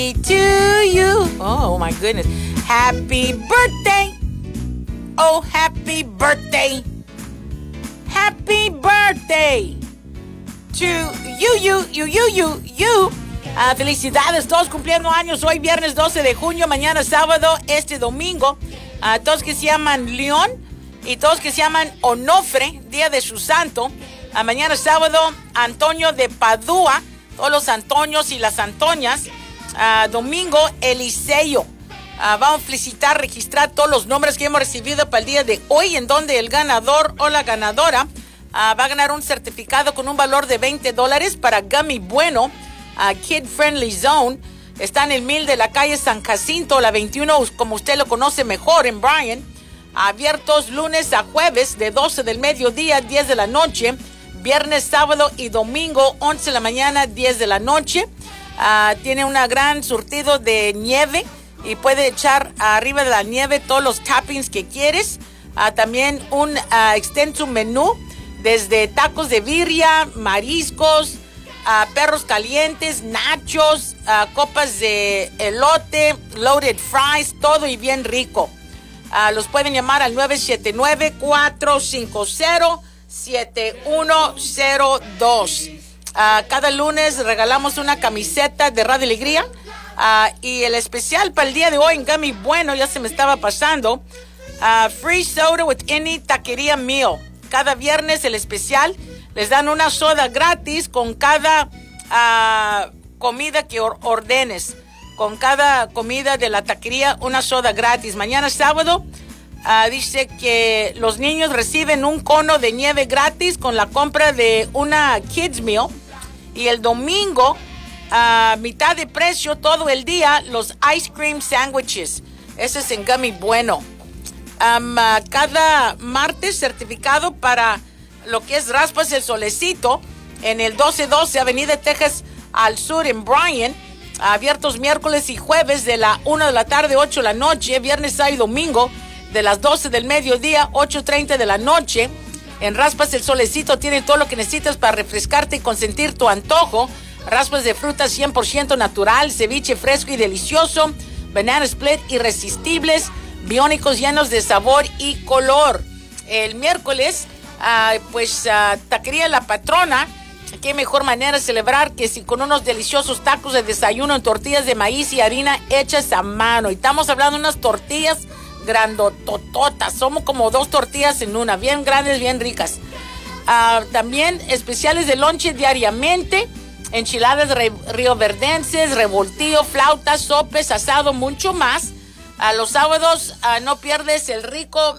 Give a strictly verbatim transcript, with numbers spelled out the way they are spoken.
To you. Oh my goodness. Happy birthday. Oh, happy birthday. Happy birthday to you, you, you, you, you, you. Uh, felicidades, todos cumpliendo años. Hoy viernes doce de junio, mañana sábado, este domingo. Uh, todos que se llaman León y todos que se llaman Onofre, día de su santo. Uh, mañana sábado, Antonio de Padua, todos los Antonios y las Antoñas. Uh, domingo, Eliseo. Uh, vamos a felicitar, registrar todos los nombres que hemos recibido para el día de hoy, en donde el ganador o la ganadora uh, va a ganar un certificado con un valor de veinte dólares para Gummy Bueno, uh, Kid Friendly Zone. Está en el mil de la calle San Jacinto, la veintiuno, como usted lo conoce mejor, en Bryan. Abiertos lunes a jueves, de doce del mediodía a diez de la noche. Viernes, sábado y domingo, once de la mañana, diez de la noche. Uh, tiene un gran surtido de nieve y puede echar arriba de la nieve todos los toppings que quieres. Uh, también un uh, extenso menú desde tacos de birria, mariscos, uh, perros calientes, nachos, uh, copas de elote, loaded fries, todo y bien rico. Uh, los pueden llamar al nueve siete nueve, cuatro cinco cero, siete uno cero dos. Uh, cada lunes regalamos una camiseta de Radio Alegría. Uh, y el especial para el día de hoy en Gummy Bueno, ya se me estaba pasando. Uh, free soda with any taquería meal. Cada viernes el especial. Les dan una soda gratis con cada uh, comida que or- ordenes. Con cada comida de la taquería, una soda gratis. Mañana sábado uh, dice que los niños reciben un cono de nieve gratis con la compra de una Kids Meal. Y el domingo, a uh, mitad de precio todo el día, los ice cream sandwiches. Ese es en Gummy Bueno. Um, uh, cada martes certificado para lo que es Raspas el Solecito en el doce doce Avenida Texas al Sur en Bryan. Abiertos miércoles y jueves de la una de la tarde, ocho de la noche. Viernes, sábado y domingo de las doce del mediodía, ocho treinta de la noche. En Raspas el Solecito tienen todo lo que necesitas para refrescarte y consentir tu antojo. Raspas de fruta cien por ciento natural, ceviche fresco y delicioso, banana split irresistibles, biónicos llenos de sabor y color. El miércoles, uh, pues, uh, taquería La Patrona. Qué mejor manera de celebrar que si con unos deliciosos tacos de desayuno en tortillas de maíz y harina hechas a mano. Y estamos hablando de unas tortillas grandotototas, somos como dos tortillas en una, bien grandes, bien ricas. Uh, también especiales de lonche diariamente, enchiladas re- rioverdenses, revoltillo, flautas, sopes, asado, mucho más. A uh, los sábados uh, no pierdes el rico